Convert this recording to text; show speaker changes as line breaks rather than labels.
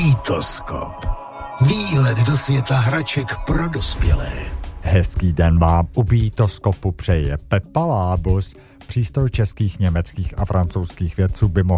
Beatoskop. Výlet do světa hraček pro dospělé.
Hezký den vám u Beatoskopu přeje Pepa Lábus. Přístroj českých, německých a francouzských vědců by mohl